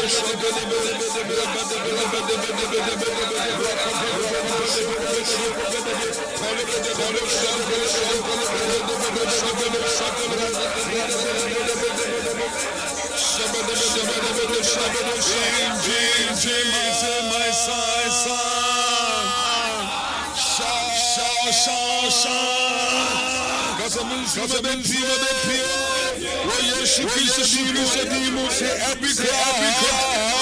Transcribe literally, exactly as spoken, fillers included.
my son, shout, shout, shout. Because I'm in the people, oh yes, she is the demon, say every cry.